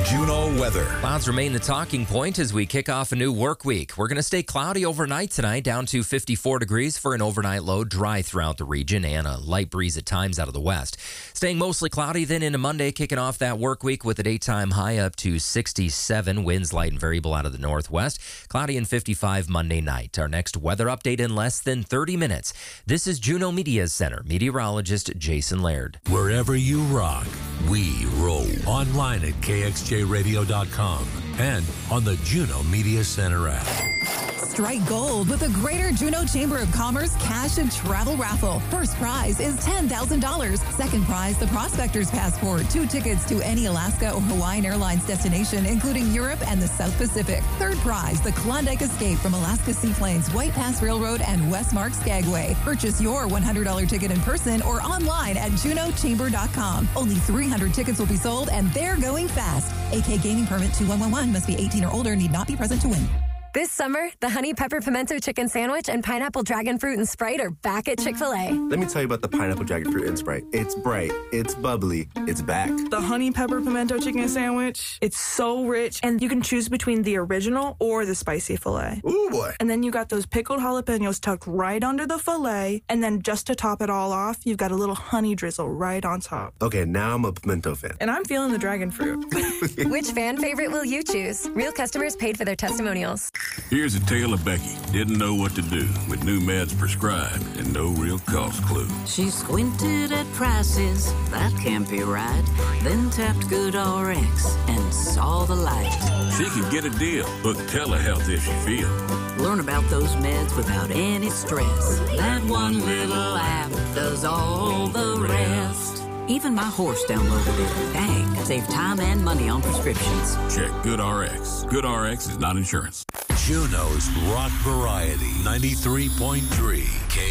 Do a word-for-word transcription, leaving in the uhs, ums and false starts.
Juneau weather. Clouds remain the talking point as we kick off a new work week. We're going to stay cloudy overnight tonight, down to fifty-four degrees for an overnight low, dry throughout the region, and a light breeze at times out of the west. Staying mostly cloudy then into Monday, kicking off that work week with a daytime high up to sixty-seven. Winds light and variable out of the northwest. Cloudy and fifty-five Monday night. Our next weather update in less than thirty minutes. This is Juneau Media Center meteorologist Jason Laird. Wherever you rock, we roll. Online at K X J radio dot com and on the Juneau Media Center app. Strike gold with the Greater Juneau Chamber of Commerce Cash and Travel Raffle. First prize is ten thousand dollars. Second prize, the Prospector's Passport. Two tickets to any Alaska or Hawaiian Airlines destination, including Europe and the South Pacific. Third prize, the Klondike Escape from Alaska Seaplanes, White Pass Railroad, and Westmark Skagway. Purchase your one hundred dollars ticket in person or online at juneau chamber dot com. Only three hundred tickets will be sold, and they're going fast. A K Gaming Permit two one one one must be eighteen or older, need not be present to win. This summer, the Honey Pepper Pimento Chicken Sandwich and Pineapple Dragon Fruit and Sprite are back at Chick-fil-A. Let me tell you about the Pineapple Dragon Fruit and Sprite. It's bright, it's bubbly, it's back. The Honey Pepper Pimento Chicken Sandwich, it's so rich, and you can choose between the original or the spicy filet. Ooh, boy. And then you got those pickled jalapenos tucked right under the filet, and then just to top it all off, you've got a little honey drizzle right on top. Okay, now I'm a pimento fan. And I'm feeling the dragon fruit. Which fan favorite will you choose? Real customers paid for their testimonials. Here's a tale of Becky. Didn't know what to do with new meds prescribed and no real cost clue. She squinted at prices, that can't be right. Then tapped GoodRx and saw the light. She could get a deal. Book telehealth if she feels. Learn about those meds without any stress. That one little app does all the rest. Even my horse downloaded it. Dang, save time and money on prescriptions. Check GoodRx. GoodRx is not insurance. Juneau's Rock Variety, ninety-three point three K